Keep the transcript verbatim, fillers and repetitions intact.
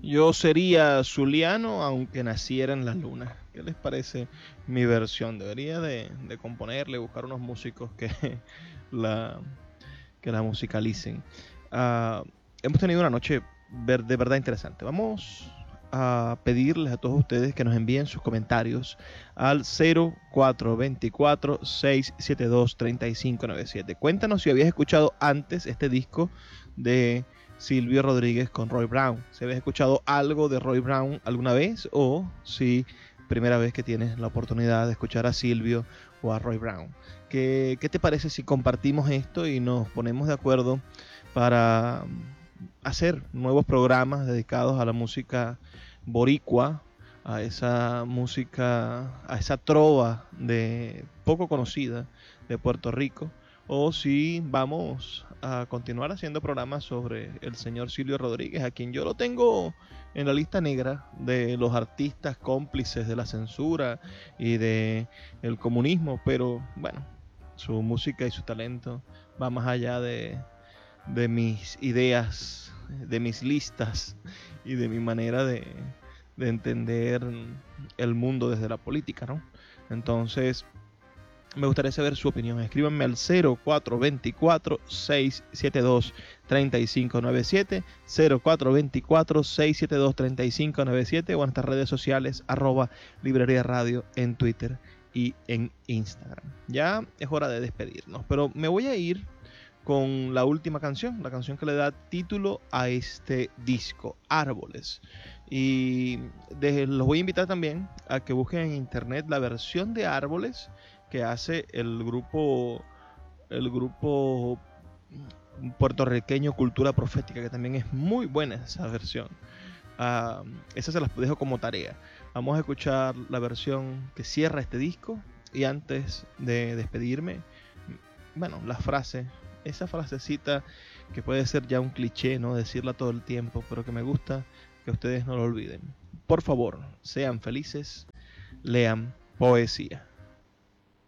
Yo sería zuliano aunque naciera en la luna. ¿Qué les parece mi versión? Debería de, de componerle, buscar unos músicos que la, que la musicalicen. Uh, hemos tenido una noche ver, de verdad interesante. Vamos a pedirles a todos ustedes que nos envíen sus comentarios al cero cuatro dos cuatro, seis siete dos, tres cinco nueve siete. Cuéntanos si habías escuchado antes este disco de Silvio Rodríguez con Roy Brown. Si habías escuchado algo de Roy Brown alguna vez, o si primera vez que tienes la oportunidad de escuchar a Silvio o a Roy Brown. ¿Qué, qué te parece si compartimos esto y nos ponemos de acuerdo para hacer nuevos programas dedicados a la música boricua, a esa música, a esa trova de poco conocida de Puerto Rico? O si vamos a continuar haciendo programas sobre el señor Silvio Rodríguez, a quien yo lo tengo en la lista negra de los artistas cómplices de la censura y de el comunismo, pero bueno, su música y su talento va más allá de, de mis ideas, de mis listas y de mi manera de, de entender el mundo desde la política, ¿no? Entonces, me gustaría saber su opinión. Escríbanme al cero cuatro dos cuatro, seis siete dos, tres cinco nueve siete, cero cuatro dos cuatro, seis siete dos, tres cinco nueve siete, o en nuestras redes sociales, arroba Librería Radio en Twitter y en Instagram. Ya es hora de despedirnos, pero me voy a ir con la última canción, la canción que le da título a este disco, Árboles. Y de, los voy a invitar también a que busquen en internet la versión de Árboles que hace el grupo el grupo puertorriqueño Cultura Profética, que también es muy buena esa versión. Uh, esa se las dejo como tarea. Vamos a escuchar la versión que cierra este disco, y antes de despedirme, bueno, la frase, esa frasecita que puede ser ya un cliché, ¿no? Decirla todo el tiempo, pero que me gusta que ustedes no lo olviden. Por favor, sean felices, lean poesía.